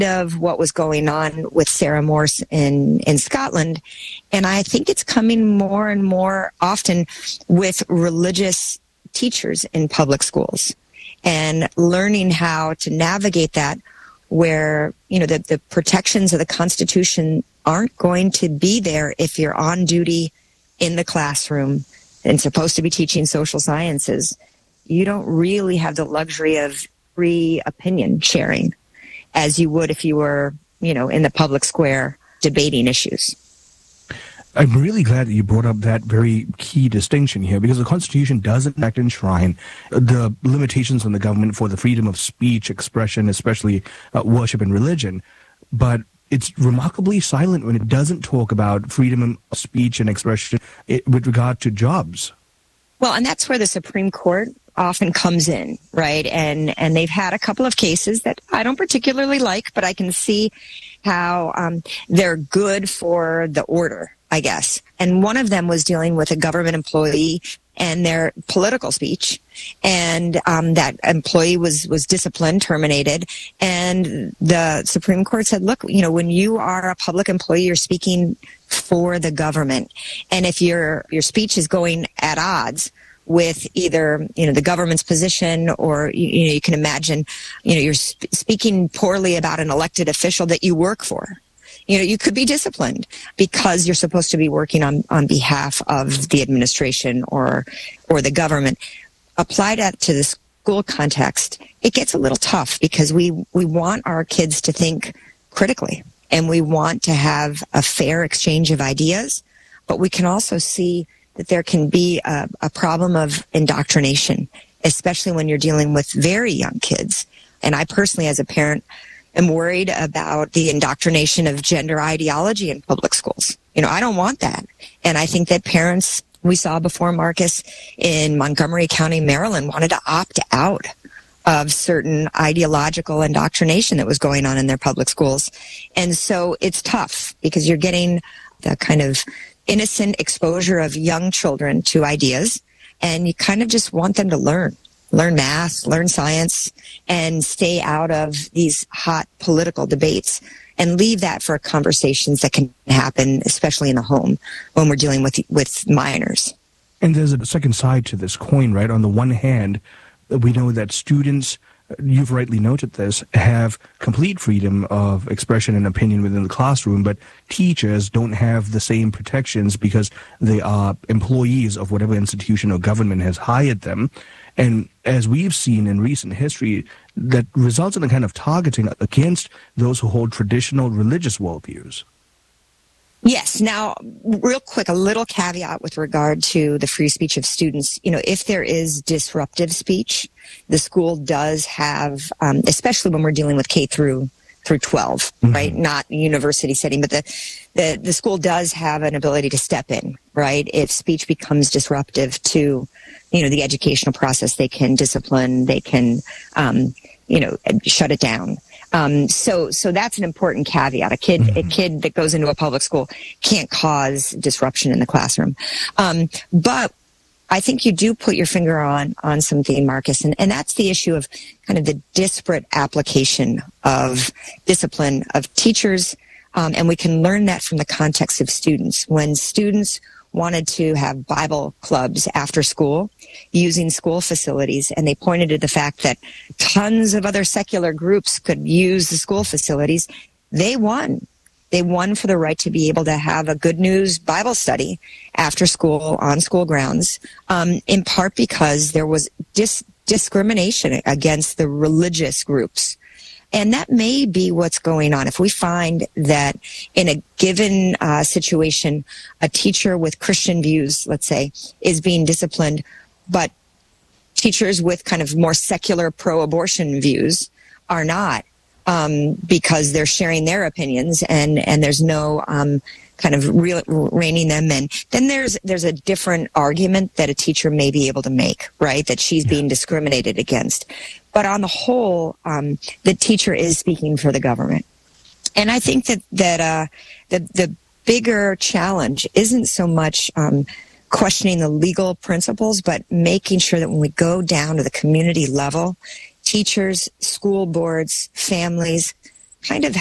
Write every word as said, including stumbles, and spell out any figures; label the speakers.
Speaker 1: of what was going on with Sarah Morse in, in Scotland. And I think it's coming more and more often with religious teachers in public schools and learning how to navigate that where, you know, the, the protections of the Constitution aren't going to be there if you're on duty in the classroom and supposed to be teaching social sciences. You don't really have the luxury of free opinion sharing as you would if you were, you know, in the public square debating issues.
Speaker 2: I'm really glad that you brought up that very key distinction here, because the Constitution does in fact enshrine the limitations on the government for the freedom of speech, expression, especially uh, worship and religion. But it's remarkably silent when it doesn't talk about freedom of speech and expression it, with regard to jobs.
Speaker 1: Well, and that's where the Supreme Court often comes in, right? And and they've had a couple of cases that I don't particularly like, but I can see how um, they're good for the order, I guess. And one of them was dealing with a government employee and their political speech. And um, that employee was, was disciplined, terminated. And the Supreme Court said, look, you know, when you are a public employee, you're speaking for the government. And if your your speech is going at odds with either, you know, the government's position or, you, you know, you can imagine, you know, you're sp- speaking poorly about an elected official that you work for. You know, you could be disciplined because you're supposed to be working on, on behalf of the administration or or the government. Apply that to the school context, it gets a little tough because we, we want our kids to think critically and we want to have a fair exchange of ideas, but we can also see that there can be a, a problem of indoctrination, especially when you're dealing with very young kids. And I personally, as a parent, am worried about the indoctrination of gender ideology in public schools. You know, I don't want that. And I think that parents, we saw before Marcus in Montgomery County, Maryland, wanted to opt out of certain ideological indoctrination that was going on in their public schools. And so it's tough because you're getting the kind of innocent exposure of young children to ideas, and you kind of just want them to learn. Learn math, learn science, and stay out of these hot political debates and leave that for conversations that can happen, especially in the home when we're dealing with with minors.
Speaker 2: And there's a second side to this coin, right? On the one hand, we know that students, you've rightly noted this, have complete freedom of expression and opinion within the classroom, but teachers don't have the same protections because they are employees of whatever institution or government has hired them. And as we've seen in recent history, that results in a kind of targeting against those who hold traditional religious worldviews.
Speaker 1: Yes. Now, real quick, a little caveat with regard to the free speech of students. You know, if there is disruptive speech, the school does have, um, especially when we're dealing with K through through twelve, mm-hmm. right? Not university setting, but the, the the school does have an ability to step in, right? If speech becomes disruptive to, you know, the educational process, they can discipline, they can, um, you know, shut it down. Um, so, so that's an important caveat. A kid, mm-hmm. a kid that goes into a public school can't cause disruption in the classroom. Um, but I think you do put your finger on, on something, Marcus, and, and that's the issue of kind of the disparate application of discipline of teachers. Um, and we can learn that from the context of students. When students wanted to have Bible clubs after school using school facilities, and they pointed to the fact that tons of other secular groups could use the school facilities, they won. They won for the right to be able to have a Good News Bible study after school on school grounds, um, in part because there was dis- discrimination against the religious groups. And that may be what's going on. If we find that in a given uh, situation, a teacher with Christian views, let's say, is being disciplined, but teachers with kind of more secular pro-abortion views are not, um, because they're sharing their opinions and, and there's no um, kind of real, reining them in, then there's there's a different argument that a teacher may be able to make, right, that she's yeah. being discriminated against. But on the whole, um, the teacher is speaking for the government. And I think that, that uh, the, the bigger challenge isn't so much um, questioning the legal principles, but making sure that when we go down to the community level, teachers, school boards, families kind of